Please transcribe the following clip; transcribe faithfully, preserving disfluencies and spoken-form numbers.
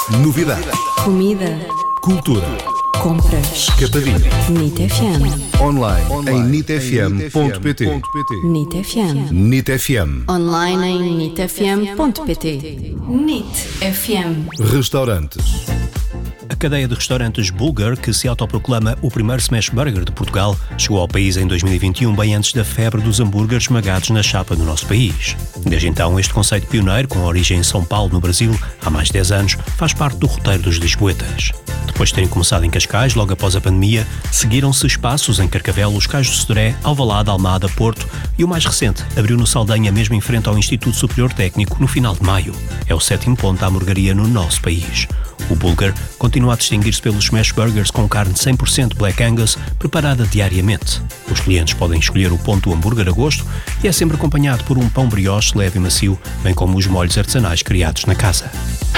Novidades. Comida. Cultura. Compras. Escapadinha. Nit F M. Online, em nit f m ponto p t. Nit F M. Nit F M. Online em nit f m ponto p t. Nit F M. Restaurantes. A cadeia de restaurantes Bulgar, que se autoproclama o primeiro smash burger de Portugal, chegou ao país em dois mil e vinte e um, bem antes da febre dos hambúrgueres esmagados na chapa do nosso país. Desde então, este conceito pioneiro, com origem em São Paulo, no Brasil, há mais de dez anos, faz parte do roteiro dos lisboetas. Depois de terem começado em Cascais, logo após a pandemia, seguiram-se espaços em Carcavelos, Cais do Sodré, Alvalade, Almada, Porto e o mais recente abriu no Saldanha, mesmo em frente ao Instituto Superior Técnico, no final de maio. É o sétimo ponto à hamburgueria no nosso país. O Bulgar continua a distinguir-se pelos smash burgers com carne cem por cento Black Angus, preparada diariamente. Os clientes podem escolher o ponto do hambúrguer a gosto e é sempre acompanhado por um pão brioche leve e macio, bem como os molhos artesanais criados na casa.